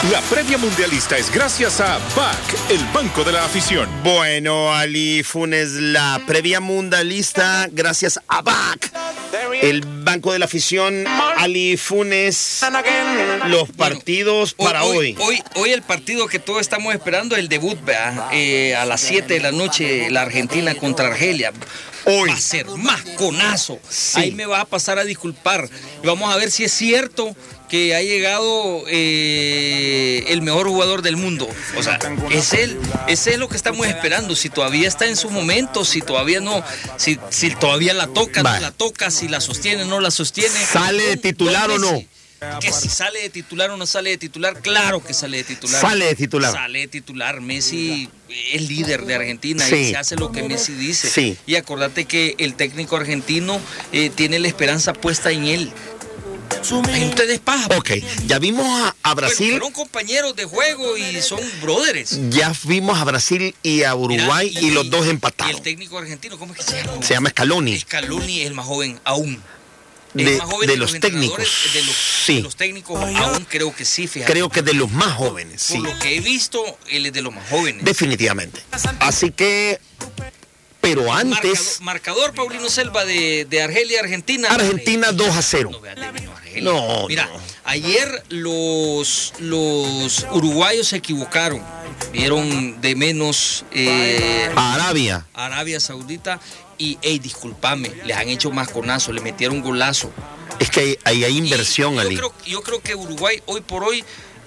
La previa mundialista es gracias a BAC, el Banco de la Afición. Bueno, Ali Funes, la previa mundialista gracias a BAC, el Banco de la Afición. Ali Funes, los partidos para hoy. Hoy el partido que todos estamos esperando es el debut, a las 7 de la noche, la Argentina contra Argelia. Hoy va a ser más conazo. Sí. Ahí me va a pasar a disculpar. Vamos a ver si es cierto que ha llegado el mejor jugador del mundo. O sea, es él. Ese es lo que estamos esperando. Si todavía está en su momento, si todavía no, si todavía la toca, no la toca, si la sostiene, no la sostiene. ¿Sale de titular o no? Que si sale de titular o no sale de titular, claro que sale de titular. Sale de titular. Sale de titular. Messi es líder de Argentina, sí, y se hace lo que Messi dice. Sí. Y acordate que el técnico argentino tiene la esperanza puesta en él. Ustedes paja. Ok, ya vimos a Brasil. Fueron compañeros de juego y son brothers. Ya vimos a Brasil y a Uruguay. Mira, y los dos empatados. Y el técnico argentino, ¿cómo es que se llama? Se llama Scaloni. Scaloni es el más joven aún. De los técnicos. De los técnicos aún creo que sí, fíjate. Creo que de los más jóvenes, sí. Por lo que he visto, él es de los más jóvenes. Definitivamente. Así que, pero antes... Marcador Paulino Selva de Argelia, Argentina. Argentina 2-0. No, mira, ayer los uruguayos se equivocaron. Vieron de menos a Arabia Saudita. Y, discúlpame, les han hecho más conazo, le metieron golazo. Es que hay inversión, Ali. Yo creo que Uruguay, hoy por hoy,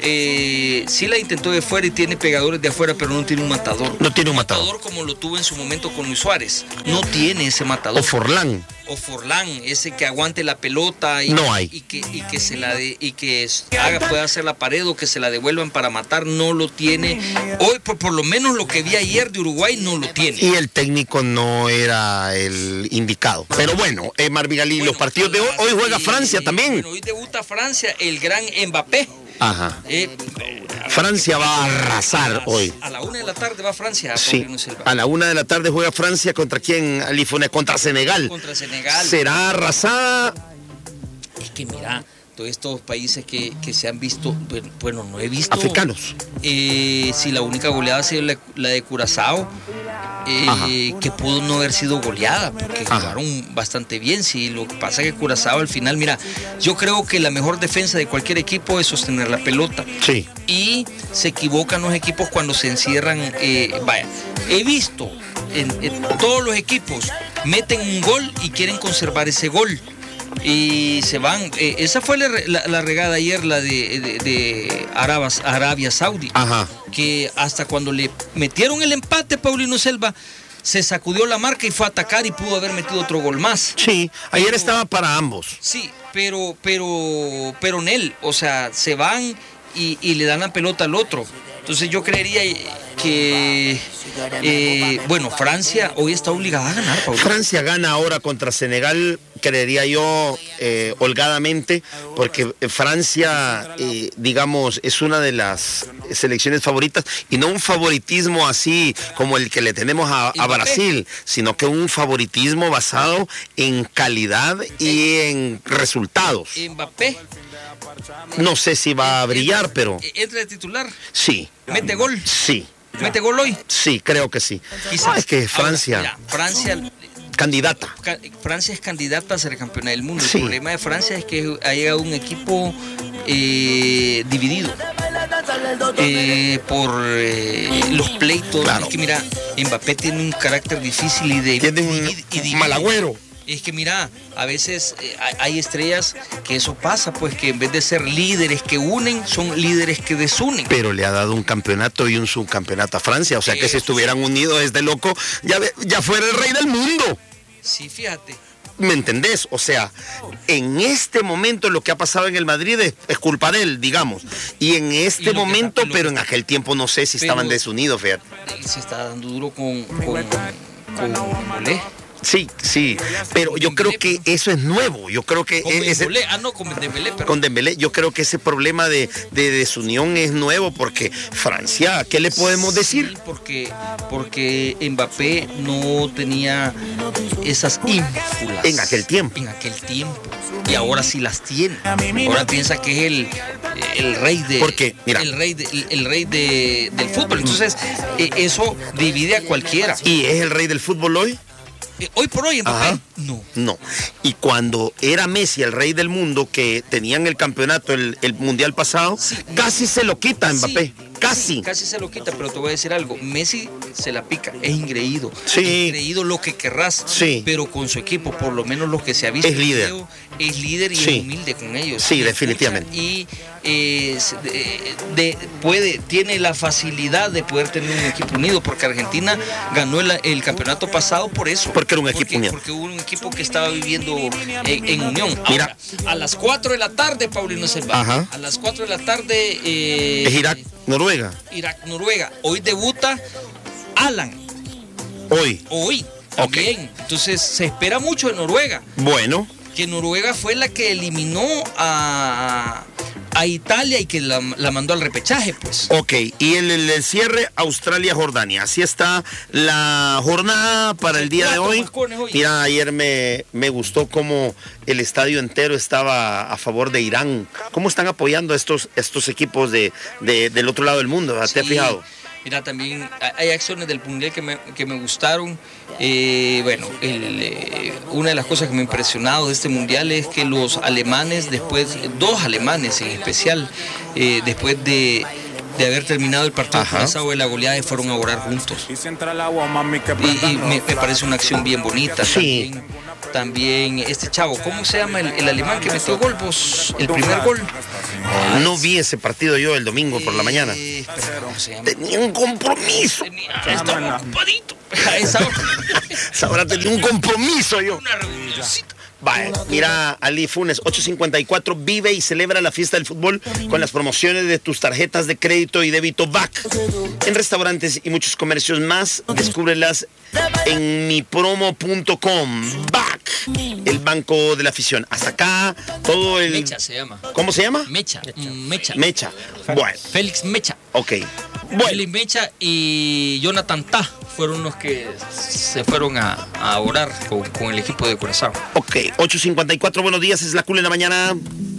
sí la intentó de fuera y tiene pegadores de afuera, pero no tiene un matador. No tiene un matador. Como lo tuvo en su momento con Luis Suárez. No tiene ese matador. O Forlán, ese que aguante la pelota y, no hay. y que se la de, y que pueda hacer la pared o que se la devuelvan para matar, no lo tiene. Hoy, por lo menos lo que vi ayer de Uruguay, no lo tiene. Y el técnico no era el indicado. Pero bueno, Marvigalí, los partidos de hoy juega Francia también. Bueno, hoy debuta Francia, el gran Mbappé. Ajá. Francia va a arrasar hoy. A la 1 de la tarde va Francia. Sí. A la 1 de la tarde juega Francia. ¿Contra quién, Alifone? Contra Senegal. Contra Senegal. ¿Será arrasada? Es que mira, todos estos países que se han visto, bueno, no he visto. Africanos. Si la única goleada ha sido la de Curazao. Que pudo no haber sido goleada porque jugaron bastante bien. Sí, lo que pasa es que Curazao al final, mira, yo creo que la mejor defensa de cualquier equipo es sostener la pelota. Sí. Y se equivocan los equipos cuando se encierran. He visto en todos los equipos meten un gol y quieren conservar ese gol. Y se van. Esa fue la regada ayer, la de Arabia Saudí. Ajá. Que hasta cuando le metieron el empate, Paulino Selva se sacudió la marca y fue a atacar y pudo haber metido otro gol más. Sí, ayer estaba para ambos. Sí, pero Nel, o sea, se van y le dan la pelota al otro. Entonces yo creería que Francia hoy está obligada a ganar, Paulino. Francia gana ahora contra Senegal, creería yo, holgadamente, porque Francia, digamos, es una de las selecciones favoritas, y no un favoritismo así como el que le tenemos a Brasil, sino que un favoritismo basado en calidad y en resultados. Mbappé. No sé si va a brillar, pero... ¿Entra de titular? Sí. ¿Mete gol? Sí. ¿Mete gol hoy? Sí, creo que sí. Quizás. Es que Francia... Ahora, mira, Francia... Candidata. Francia es candidata a ser campeona del mundo. Sí. El problema de Francia es que ha llegado un equipo dividido por los pleitos. Claro. Es que mira, Mbappé tiene un carácter difícil tiene un mal agüero. Es que mira, a veces hay estrellas que eso pasa, pues que en vez de ser líderes que unen, son líderes que desunen. Pero le ha dado un campeonato y un subcampeonato a Francia, o sea que si estuvieran unidos este loco, ya fuera el rey del mundo. Sí, fíjate. ¿Me entendés? O sea, en este momento lo que ha pasado en el Madrid es culpa de él, digamos. Y en este momento, pero en aquel tiempo no sé si estaban desunidos, fíjate. Él se está dando duro con Molé. Sí, pero yo creo que eso es nuevo. Yo creo que con Dembélé. Yo creo que ese problema de desunión es nuevo, porque Francia, ¿qué le podemos decir? Porque Mbappé no tenía esas ínfulas en aquel tiempo. Y ahora sí las tiene. Ahora piensa que es el rey de... ¿Por qué? Mira. El rey del fútbol. Entonces, eso divide a cualquiera. ¿Y es el rey del fútbol hoy? Hoy por hoy, Mbappé, no. Y cuando era Messi el rey del mundo, que tenían el campeonato, el mundial pasado, casi se lo quita Mbappé. Sí. Casi se lo quita, pero te voy a decir algo. Messi se la pica, es ingreído. Sí. Es ingreído lo que querrás, sí, pero con su equipo, por lo menos lo que se ha visto, es líder. Es líder y sí, es humilde con ellos. Sí, definitivamente. Y tiene la facilidad de poder tener un equipo unido, porque Argentina ganó el campeonato pasado por eso. Porque era un equipo unido. Porque hubo un equipo que estaba viviendo en unión. Mira. Ahora, a las 4 de la tarde, Paulino Selva. A las 4 de la tarde... es Irak, Noruega. Noruega. Hoy debuta Alan. Hoy. También. Okay. Entonces se espera mucho de Noruega. Bueno. Que Noruega fue la que eliminó a Italia y que la mandó al repechaje, pues. Ok, y el cierre, Australia-Jordania. Así está la jornada para el día de hoy. Mira, ayer me gustó cómo el estadio entero estaba a favor de Irán. ¿Cómo están apoyando a estos equipos del otro lado del mundo? ¿Te has fijado? Mira, también hay acciones del Mundial que me gustaron. Una de las cosas que me ha impresionado de este Mundial es que los alemanes, dos alemanes en especial, después de haber terminado el partido pasado de la goleada, fueron a orar juntos. Y me parece una acción bien bonita. Sí. También este chavo, ¿cómo se llama el alemán que metió gol? El primer gol. No vi ese partido yo el domingo por la mañana. ¿Cómo se llama? Tenía un compromiso. Estaba ocupadito. Ahora tenía un compromiso yo. Una reunioncita. Vale, mira, Ali Funes, 8:54, vive y celebra la fiesta del fútbol con las promociones de tus tarjetas de crédito y débito BAC. En restaurantes y muchos comercios más, descúbrelas en mipromo.com. BAC, el banco de la afición. Hasta acá, todo el... Mecha se llama. ¿Cómo se llama? Mecha. Bueno. Félix Mecha. Ok. Félix Mecha y Jonathan Tah fueron los que se fueron a orar con el equipo de Curazao. Ok, 8:54, buenos días, es la Cool en la mañana.